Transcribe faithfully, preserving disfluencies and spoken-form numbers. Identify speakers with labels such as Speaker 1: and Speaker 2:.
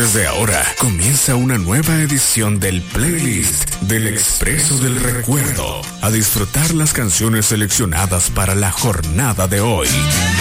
Speaker 1: Desde ahora comienza una nueva edición del playlist del Expreso del Recuerdo. A disfrutar las canciones seleccionadas para la jornada de hoy.